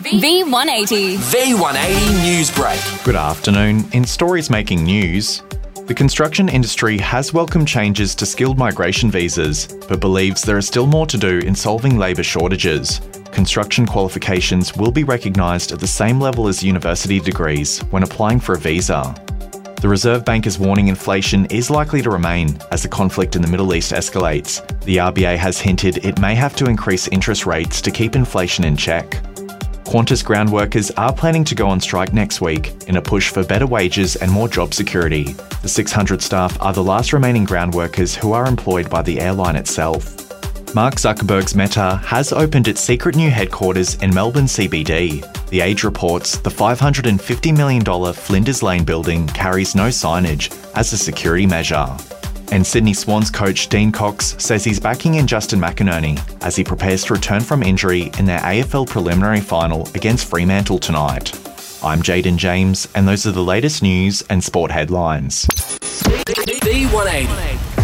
V180. V180 News Break. Good afternoon. In stories making news, the construction industry has welcomed changes to skilled migration visas, but believes there is still more to do in solving labour shortages. Construction qualifications will be recognised at the same level as university degrees when applying for a visa. The Reserve Bank is warning inflation is likely to remain as the conflict in the Middle East escalates. The RBA has hinted it may have to increase interest rates to keep inflation in check. Qantas ground workers are planning to go on strike next week in a push for better wages and more job security. The 600 staff are the last remaining ground workers who are employed by the airline itself. Mark Zuckerberg's Meta has opened its secret new headquarters in Melbourne CBD. The Age reports the $550 million Flinders Lane building carries no signage as a security measure. And Sydney Swans coach Dean Cox says he's backing in Justin McInerney as he prepares to return from injury in their AFL preliminary final against Fremantle tonight. I'm Jaden James, and those are the latest news and sport headlines. V180.